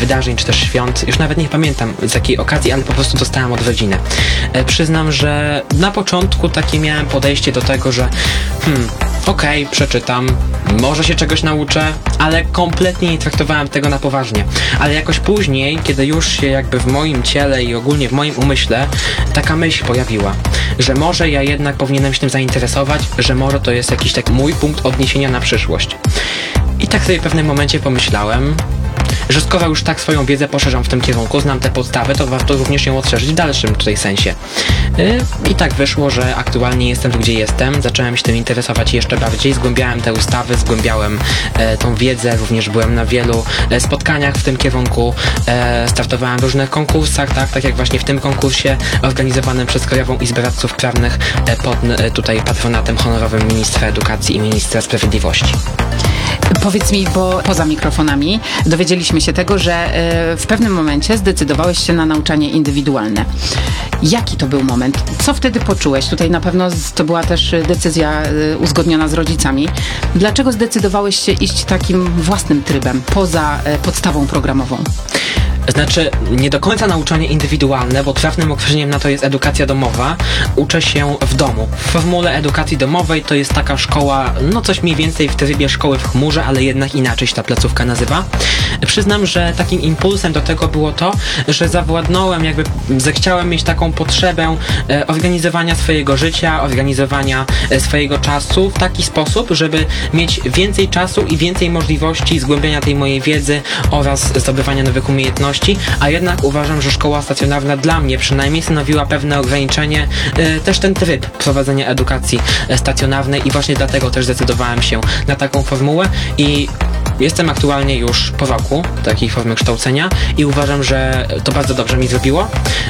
wydarzeń, czy też świąt. Już nawet nie pamiętam z jakiej okazji, ale po prostu dostałem od rodziny. Przyznam, że na początku takie miałem podejście do tego, że okej, przeczytam, może się czegoś nauczę, ale kompletnie nie traktowałem tego na poważnie. Ale jakoś później, kiedy już się jakby w moim ciele i ogólnie w moim umyśle taka myśl pojawiła, że może ja jednak powinienem się tym zainteresować, że może to jest jakiś taki mój punkt odniesienia na przyszłość. I tak sobie w pewnym momencie pomyślałem, że skoro już tak swoją wiedzę poszerzam w tym kierunku, znam te podstawy, to warto również ją odszerzyć w dalszym tutaj sensie. I tak wyszło, że aktualnie jestem tu, gdzie jestem, zacząłem się tym interesować jeszcze bardziej, zgłębiałem te ustawy, zgłębiałem tą wiedzę, również byłem na wielu spotkaniach w tym kierunku, startowałem w różnych konkursach, tak jak właśnie w tym konkursie organizowanym przez Krajową Izbę Radców Prawnych pod tutaj patronatem honorowym Ministra Edukacji i Ministra Sprawiedliwości. Powiedz mi, bo poza mikrofonami dowiedzieliśmy się tego, że w pewnym momencie zdecydowałeś się na nauczanie indywidualne. Jaki to był moment? Co wtedy poczułeś? Tutaj na pewno to była też decyzja uzgodniona z rodzicami. Dlaczego zdecydowałeś się iść takim własnym trybem, poza podstawą programową? Znaczy, nie do końca nauczanie indywidualne, bo trafnym określeniem na to jest edukacja domowa. Uczę się w domu. W formule edukacji domowej to jest taka szkoła, coś mniej więcej w trybie szkoły w chmurze, ale jednak inaczej się ta placówka nazywa. Przyznam, że takim impulsem do tego było to, że zawładnąłem, zechciałem mieć taką potrzebę organizowania swojego życia, organizowania swojego czasu w taki sposób, żeby mieć więcej czasu i więcej możliwości zgłębiania tej mojej wiedzy oraz zdobywania nowych umiejętności, a jednak uważam, że szkoła stacjonarna dla mnie przynajmniej stanowiła pewne ograniczenie, też ten tryb prowadzenia edukacji stacjonarnej i właśnie dlatego też zdecydowałem się na taką formułę i jestem aktualnie już po roku takiej formy kształcenia i uważam, że to bardzo dobrze mi zrobiło.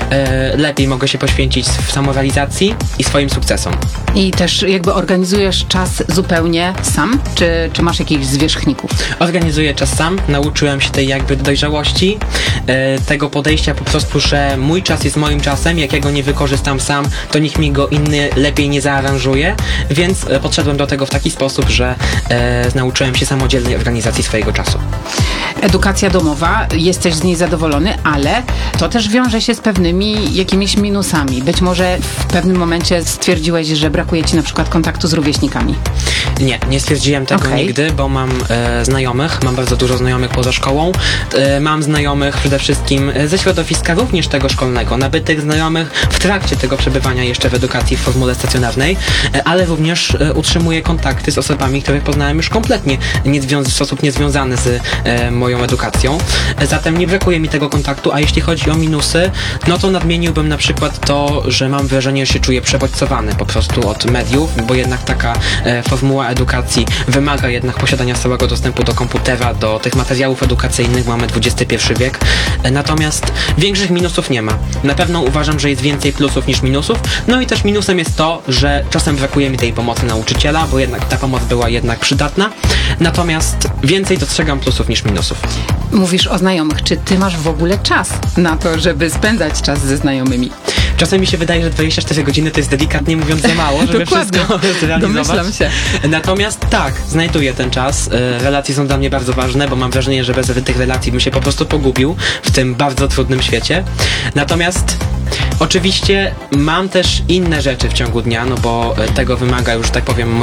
Lepiej mogę się poświęcić w samorealizacji i swoim sukcesom. I też organizujesz czas zupełnie sam? Czy masz jakichś zwierzchników? Organizuję czas sam, nauczyłem się tej dojrzałości, tego podejścia po prostu, że mój czas jest moim czasem, jak ja go nie wykorzystam sam, to nikt mi go inny lepiej nie zaaranżuje, więc podszedłem do tego w taki sposób, że nauczyłem się samodzielnej organizacji swojego czasu. Edukacja domowa, jesteś z niej zadowolony, ale to też wiąże się z pewnymi jakimiś minusami. Być może w pewnym momencie stwierdziłeś, że brakuje ci na przykład kontaktu z rówieśnikami. Nie stwierdziłem tego nigdy, bo mam znajomych, mam bardzo dużo znajomych poza szkołą, mam znajomych przede wszystkim ze środowiska również tego szkolnego, nabytych znajomych w trakcie tego przebywania jeszcze w edukacji w formule stacjonarnej, ale również utrzymuję kontakty z osobami, których poznałem już kompletnie w sposób niezwiązany z moją edukacją. Zatem nie brakuje mi tego kontaktu, a jeśli chodzi o minusy, to nadmieniłbym na przykład to, że mam wrażenie, że się czuję przebodźcowany po prostu od mediów, bo jednak taka formuła edukacji wymaga jednak posiadania stałego dostępu do komputera, do tych materiałów edukacyjnych, mamy XXI wiek. Natomiast większych minusów nie ma. Na pewno uważam, że jest więcej plusów niż minusów. I też minusem jest to, że czasem brakuje mi tej pomocy nauczyciela, bo jednak ta pomoc była jednak przydatna. Natomiast więcej dostrzegam plusów niż minusów. Mówisz o znajomych. Czy ty masz w ogóle czas na to, żeby spędzać czas ze znajomymi? Czasem mi się wydaje, że 24 godziny to jest delikatnie mówiąc za mało, żeby wszystko zrealizować. Domyślam się. Natomiast tak, znajduję ten czas. Relacje są dla mnie bardzo ważne, bo mam wrażenie, że bez tych relacji bym się po prostu pogubił w tym bardzo trudnym świecie. Natomiast oczywiście mam też inne rzeczy w ciągu dnia, bo tego wymaga już, tak powiem,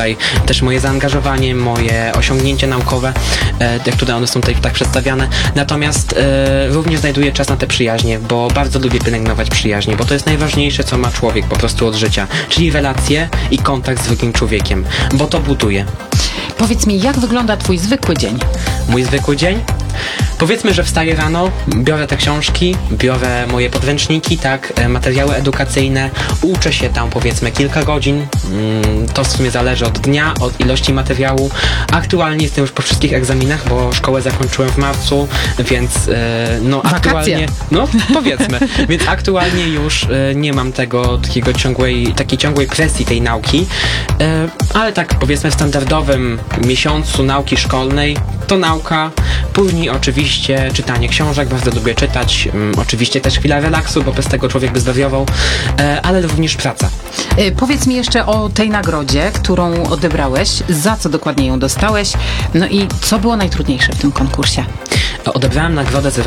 moje zaangażowanie, moje osiągnięcia naukowe, jak tutaj one są tutaj tak przedstawiane. Natomiast również znajduję czas na te przyjaźnie, bo bardzo lubię pielęgnować przyjaźnie, bo to jest najważniejsze, co ma człowiek po prostu od życia, czyli relacje i kontakt z drugim człowiekiem, bo to buduje. Powiedz mi, jak wygląda twój zwykły dzień? Mój zwykły dzień? Powiedzmy, że wstaję rano, biorę te książki, biorę moje podręczniki, materiały edukacyjne, uczę się tam powiedzmy kilka godzin, to w sumie zależy od dnia, od ilości materiału. Aktualnie jestem już po wszystkich egzaminach, bo szkołę zakończyłem w marcu, więc aktualnie, powiedzmy, więc aktualnie już nie mam takiej ciągłej presji tej nauki, ale tak powiedzmy w standardowym miesiącu nauki szkolnej to nauka, później oczywiście czytanie książek, bardzo lubię czytać, oczywiście też chwila relaksu, bo bez tego człowiek by zwariował, ale również praca. Powiedz mi jeszcze o tej nagrodzie, którą odebrałeś, za co dokładnie ją dostałeś, i co było najtrudniejsze w tym konkursie? Odebrałem nagrodę z